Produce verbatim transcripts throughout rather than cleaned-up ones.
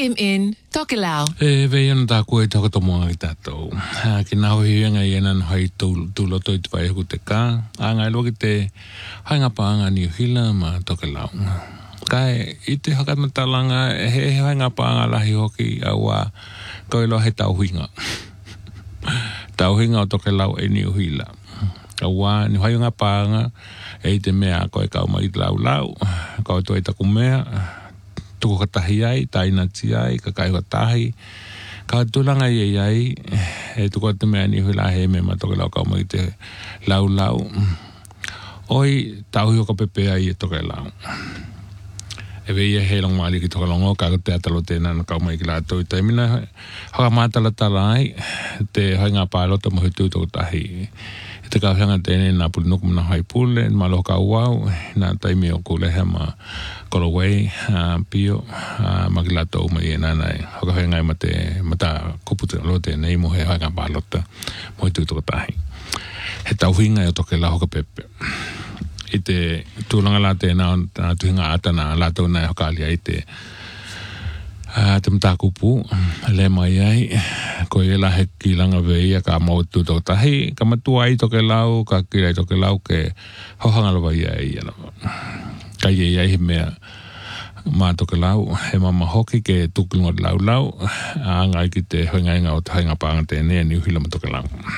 M N Tokelau. E veian ta koe toko to moa ki tātou. Ki nā hui hianga i enan hai tūlo toi te whai huku te kā. Anga ilo ki te hainga paanga ni uhila ma Tokelau. Kai i te hakamatalanga he hainga paanga lahi hoki au a koe lo he tauhinga. Tauhinga o Tokelau e ni uhila. Au a ni hainga paanga e te mea koe kau mai lau lau. Kau toi taku mea. Tuko katahi ai, taina ti ai, ka kai tahi. Ka tulanga i ai, e tuko te mea ni hui la he me ma Tokelau kau mai te lau lau. Oi, tauhi o ka pepe ai e Tokelau. E vei e he long maali ki Tokelau ka te atalo tēnā na kau mai ki la tau. Tai mina haka mātala tala ai, te hai ngā pālota mo hitu toko tahi. E te kau hanga tēne nā puli nuku mana hai pule, nā malo ka uau, nā taimi o kuleha ma Kolowei, uh, pio, uh, magilato o mai e nānai. Haka whengai ma te, ma tā kuputa lo te nei mo he hanga pālota, mo hitu toko tahi. He tauhinga e o Tokelau hoka pepe. I te tūlanga la tēnā, nā tuhinga atana, la tau nai hoka alia i te Uh, te mta kupu, le mai ai, ko e la he kilanga vei a ka mautu tō tahi, ka matua ai Tokelau, ka kira i Tokelau ke hohanga lawa i ai alawa. Ka i ai he mea mā Tokelau, he mama hoki ke tukulunga lau lau, a ngai ki te hoingainga o te hainga pānga tēnei ni uhila ma Tokelau.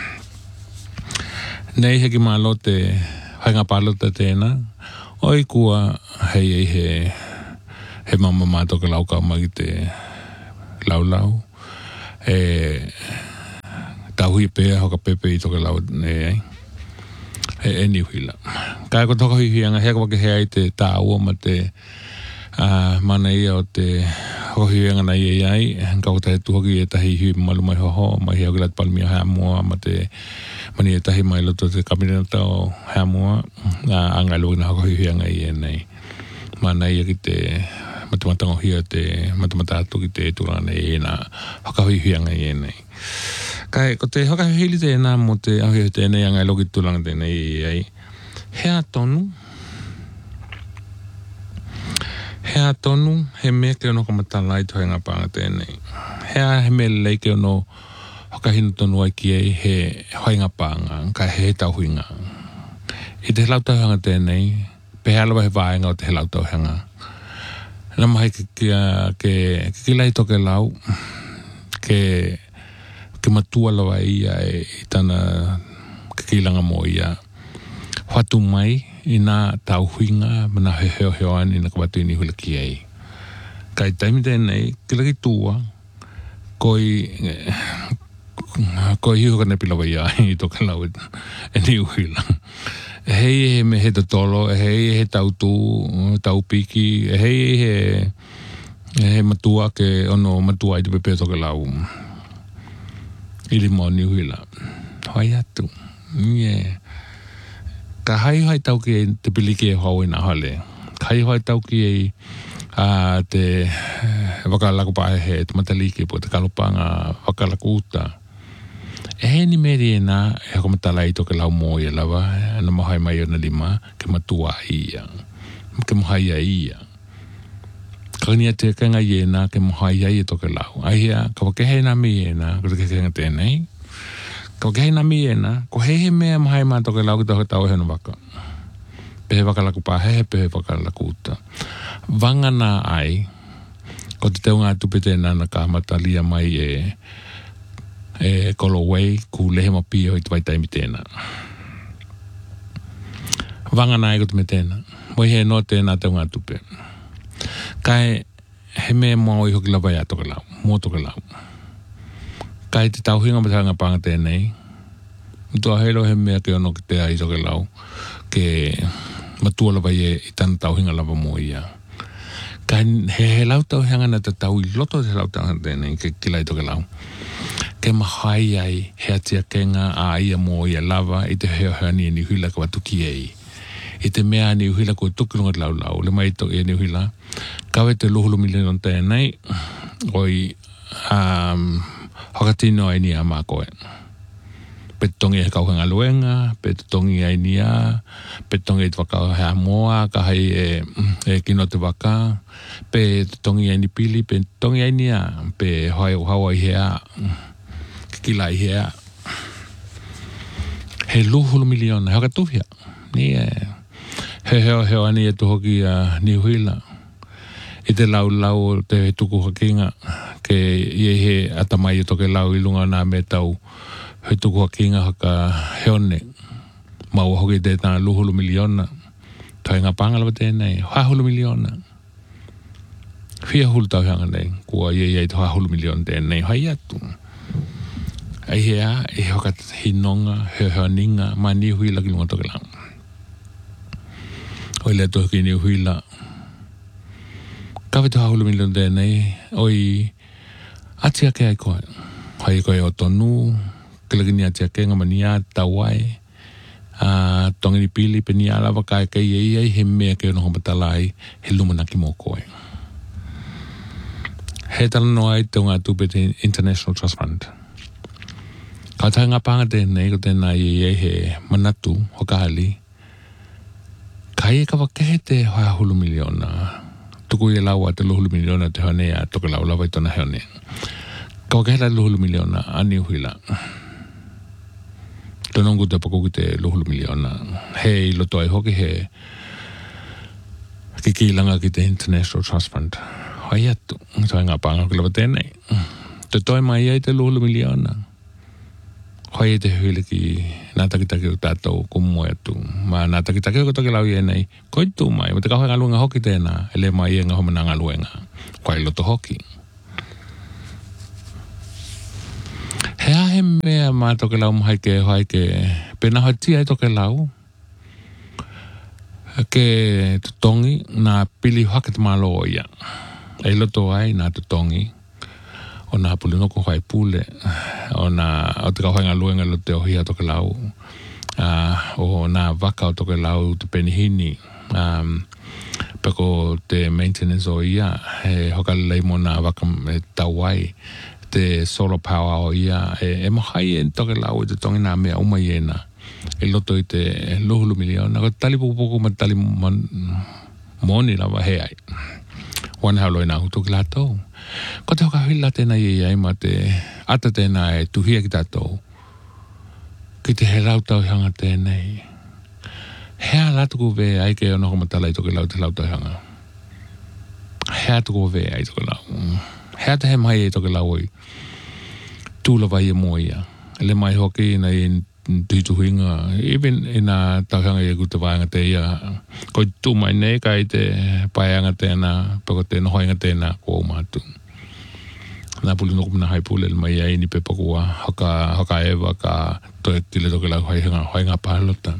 Nei he ki mālo te hainga pālota tēnā, oi kua hei ei he he mama mā Tokelau ka mai te lau lau. E tauhi pēa hoka pepe i Tokelau ne ai. E e ni huila. Kai ko toka hui hianga hea wake hea i te tā ua ma te uh, mana ia o te hoka hui hianga na i ai. Kau tahe tuhoki e tahi hui malu mai hoho, mai hea gilat palmia hea mua ma te mani e tahi mai loto te kaminata o hea mua. Uh, Angai luki na hoka hui hianga i e nei. Mana ia ki te matamatango hia te matamata atu ki te turane e nā hakahui hianga i e nei. Kai, ko te hakahui hili tēnā mo te ahui tēnei angai loki turanga tēnei i ai. Hea tonu. Hea tonu, he mea ke ono kamatala i tohenga pānga tēnei. Hea he mea lei ke ono hakahinu tonu ai ki ei he hoinga pānga, kai he tauhinga. I te helau tauhanga tēnei, pe alawa he vāenga o te helau tauhanga. Nā mahi ke ke ke lai Tokelau ke ke matua lawa ia e i tana ke kilanga mo ia whatu mai i nā tauhinga mana he heo heo ani na kabatu ini hula ki ei. Kai taimi tēnei, ke laki tua koi koi hiho ka nepi lawa ia i Tokelau e ni uhila. Hei he me he tolo, hei he tau tū, tau piki, hei he he matua ke ono matua i te pepe Tokelau. Ili mo ni huila. Hoi atu. Yeah. Ka hai hai tau ki e te piliki e hau i nā hale. Ka hai hai tau ki e uh, te wakalaku pahe he, te mataliki po te kalopanga wakalaku uta. E he ni meri e nā, e hako matala i Tokelau mō i alawa, ana mohai mai o na lima, ke matua ia, ke mohai a ia. Kania te kanga i e nā, ke mohai a i e Tokelau. Aia, ka wakehe nā mi e nā, kura ke kanga tēnei. Ka wakehe nā mi e nā, ko he he mea mohai mā Tokelau ki tohe tau he no waka. Pehe wakalaku pāhe, pehe wakalaku uta. Wanga nā ai, ko te teo ngā tupe tēnā na ka matalia mai e e Kolowei ku lehe ma pia i te waitaimi tēnā. Wanga nai ko te me tēnā. Moi he no tēnā teo ngā tupe. Kai he mea mau i hoki lawa ia Tokelau, mō Tokelau. Kai te tauhinga ma tanga pānga tēnei. Mtua heilo he mea ke ono ki te ai Tokelau ke matua lawa ia i tana tauhinga lawa mō ia. Kai he he lau tauhinga na te tau i loto te lau tauhinga tēnei ke kila i Tokelau. Ke mahai ai hea tia kenga a ia mō ia lava i te heo hea ni e ni huila ka watuki ei. I te mea ni huila ko tukulunga lau lau, le mai to e ni huila. Kawe te luhulu milion tēnei, oi um, hakatino ai ni a mā koe. pe tongi e kauhanga luenga, pe tongi ai nia, pe tongi e waka hea moa, ka hai e, e kino te waka, pe tongi ai ni pili, pe tongi ai nia, pe hoi o hawa i hea, kila i hea. He luhulu miliona, hea ka tuhia. Ni e, he heo heo ani e tuhoki a New Huila. I te lau lau te tuku hakinga, ke ie he atamai e toke lau i lunga nā me tau, he tuku hakinga haka heone. Mau hoki te tā luhulu miliona. Tai ngā pangalawa tēnei, hahulu miliona. Whia hulu tau hanga nei, kua ie ie te hahulu miliona tēnei, hai atu. Ai hea, e hoka hinonga, heo heo ninga, ma Ni Huila ki lunga toke lau. Oi le toki Ni Huila. Kawe te hahulu miliona tēnei, oi atia ke ai koe. Hai koe o tonu, kilagini atia ke ngamania, tawai, uh, tongi ni pili, pe ni alawa kai kai ei ei, he mea ke ono homatalai, he lumanaki mō koe. He tala no ai te ngā tupe te International Trust Fund. Ka tai ngā panga tēnei, ko tēnā ei ei he manatu, hokahali, kai e ka wakahe te hahulu miliona. Tuku i laua te luhulu miliona te honea, toke lau lawa i tona honea. Ka wakahe la luhulu miliona, a Ni Huila. Tonongu te pakuki te luhulu miliona. He i loto ai hoki he ki ki langa ki te International Trust Fund. Hai atu, toi ngā panga ki lawa tēnei. Te toi mai ai te luhulu miliona. Hoi e te huile ki nā takitaki o tātou kumoe atu. Ma nā takitaki o toke lau i e nei, koi tū mai, ma te kahoe ngā luenga hoki tēnā, e le mai e ngā homana ngā luenga. Koi loto hoki. Hea he mea mā toke lau mahai ke hoi ke, pena hoi tia e toke lau, ke tutongi nā pili hake te malo o ia. E loto ai nā tutongi, o nā pulino ko hoi pule, o nā, o te kauhoi ngā luenga lo te ohia toke lau, uh, o nā waka o toke lau te penihini, um, peko te maintenance o ia, he hokalelei mo nā waka e tauai, te solar power o ia, e, e mahai e toke lau i te tongi nā mea uma iena, e loto i te luhulu miliona, ko tali pukupuku ma tali moni lawa he ai. Wana hao loi nā hutu ki lātou. Ko te hoka hila tēnā i ai ma te ata tēnā e tuhia ki tātou. Ki te he rautau hanga tēnei. Hea lātuku vē ai ke ono homatala i toke lau te rautau hanga. Hea tuku vē ai toke lau. Hea te he mai e toke lau i tūla vai e moia. Ele mai hoki na i tuituhinga. Even i nā tauhanga i kuta vāanga te ia. Ko i tū mai nei kai te paianga tēnā, pako te nohoinga tēnā ko o mātu. Nā puli nuku mina hai pule mai ai ni pepa kua haka, haka ewa ka toe tile toke lau hoi ngā, hoi ngā pālota.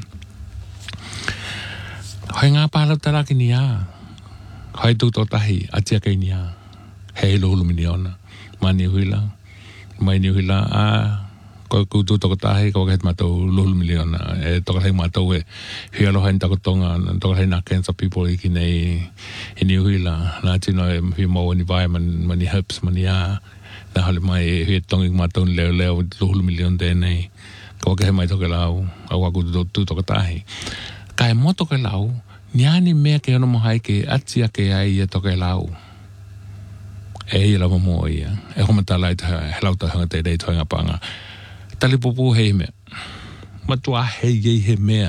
Hoi ngā pālota raki ni a. Hoi tūtō tahi, atia kei ni a. Hei luhulu miliona. Ma Ni Huila. Mai Ni Huila a... Ko kutu toko tahi, ko kahet mātou luhulu miliona. E toka hei mātou e hui aloha ni takotonga, toka hei nā cancer people i ki nei i Ni Huila. Nā tino e hui mau ni vai, mani hips, mani a. Nā hale mai e hui tongi mātou ni leo leo luhulu miliona tēnei. Ko kahe mai toke lau, au a kutu toka tahi. Ka e mo toke lau, niani mea ke ono mohai ke atia ke ai e toke lau. E i lau mo ia. E homatala i te helauta hanga te rei toinga panga. Tali pupu hei mea. Matua hei hei he mea.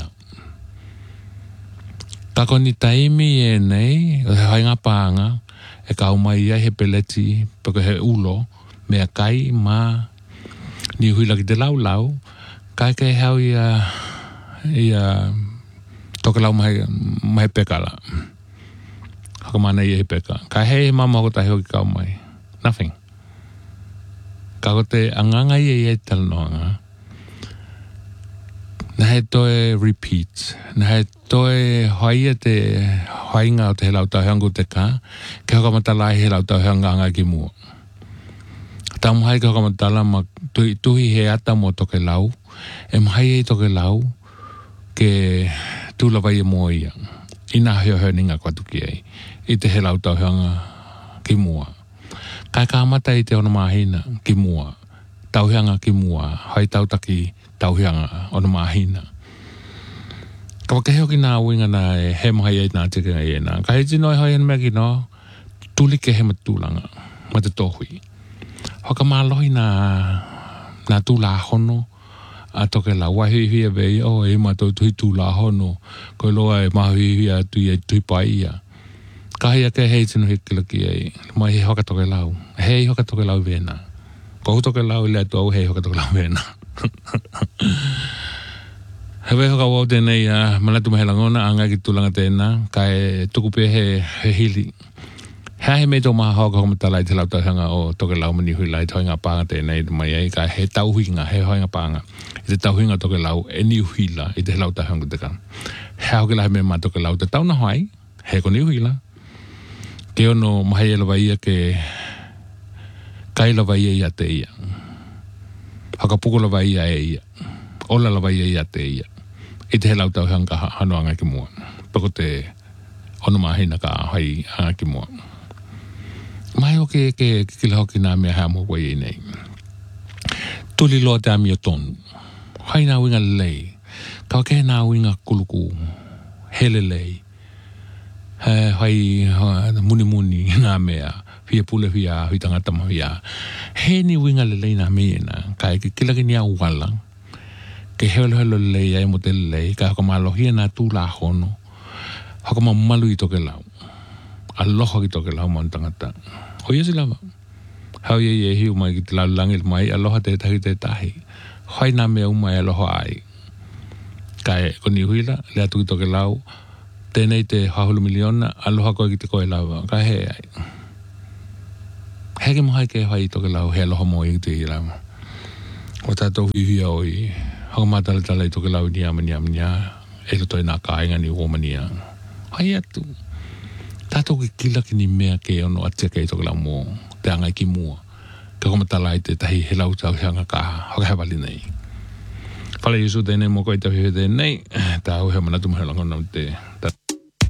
Kako ni taimi e nei, o he hainga pāanga, e ka umai ia he peleti, pako he ulo, mea kai, ma, Ni Huila ki te lau lau, kai ke hau ia, ia, toka lau mahi, mahi pekala. Haka mana ia he peka. Kai hei mama ko tahi hoki ka umai. Nothing. Kako te anganga i e e talanoanga. Na he toe repeat. Na he toe hoia te hoinga o te he lautau heangu te ka. Ke hoka matala he lautau heanga anga ki mua. Tamu hai ke hoka matala ma tuhi, tuhi he ata mo toke lau. E mahai e toke lau ke tūla vai e mua ia. Ina heo heo ninga kwa tuki ei. I te he lautau heanga ki mua. Kai ka amata i te ono mahina ki mua. Tauhanga ki mua. Hai tautaki tauhianga o na mahina. Ka wakahe o ki nā winga nā e he maha i nā teke ngai e nā. Ka he tino e hoi anu mea ki no, tuli ke he matulanga, ma te tohui. Hoka mālohi nā, nā tūla hono, a toke la wahi hia vei, o e ma tau tui tūla hono, koe loa e mahi hia tui e tui pai ia. Ka hea ke hei tino hikila ki ei, mai he hoka toke lau, hei hoka toke lau vena. Ko hu toke lau i lea tuau hei hoka toke lau vena. Hewe hoka wau tēnei, uh, manatu mahe langona, anga ki tūlanga tēnā, ka e tuku pe he, he hili. Hea he mei tō maha hoka homatala i te lau tauhanga o toke lau mani hui lai toinga pānga tēnei, mai ei ka he tauhinga, he hoinga pānga. I te tauhinga toke lau e ni huila i te lau tauhanga te ka. Hea hoki lahi me mā toke lau te tauna hoai, he ko ni huila. Ke ono mahai e lawa ia ke kai lawa ia ia te ia. Haka puko lawa ia e ia. Ola lawa ia ia te ia. I te he lau tauhanga hano anga ki mua. Pako te ono mahina ka hai anga ki mua. Mai o ke ke ke la hoki nā mea hea mo wai nei. Tuli loa te ami o tonu. Hai nā winga lei. Ka ke nā winga kuluku. Hele lei. He hai muni muni nā mea. Fia pule fia hui tangata mawia. He ni winga lei nā mea na. Ka e ke kila ki nia uwala. Ke helo helo lei ai mo te lei. Ka haka malohia nā tū la hono. Haka ma malu i toke lau. Aloha ki toke lau man tangata. O ia si lava. Hau ia ia hiu mai ki te lau langil mai. Aloha te tahi te tahi. Hoi nā mea umai aloha ai. Kai koni huila. Lea tu ki toke lau. Tēnei te hahulu miliona. Aloha koe ki te koe lava. Kai he ai. Heke mahai ke hoi toke lau. He aloha mo i ki te i lava. O tātou hiuhia oi. Haka mātala tala i toke lau ni ama ni ama ni a. E lo toi nā kāinga ni uomania. Hai atu. Tātou ki kila ki ni mea ke ono atia kei toke lau mō. Te angai ki mua. Ka komatala i te tahi he lau tau hanga kaha. Haka he wali nei. Whale Yesu tēnei mō koe tau he tēnei. Tā au he manatu mahe langona te...